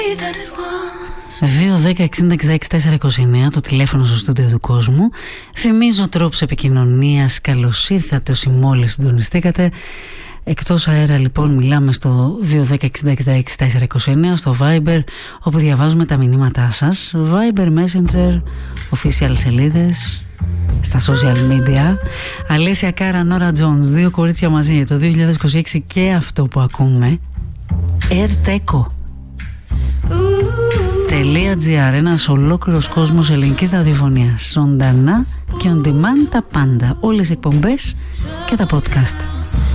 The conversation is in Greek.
2-10-60-66-429 το τηλέφωνο στο στούντιο του κόσμου. Θυμίζω τρόπους επικοινωνίας. Καλώς ήρθατε όσοι μόλις συντονιστήκατε. Εκτός αέρα λοιπόν μιλάμε στο 2-10-60-66-429 στο Viber, όπου διαβάζουμε τα μηνύματά σας. Viber, Messenger, official σελίδες στα social media. Αλέσια Κάρα, Νόρα Τζόνς, δύο κορίτσια μαζί για το 2026 και αυτό που ακούμε. Airteco.gr, ένας ολόκληρος κόσμος ελληνικής ραδιοφωνίας. Ζωντανά και on demand τα πάντα. Όλες οι εκπομπές και τα podcast.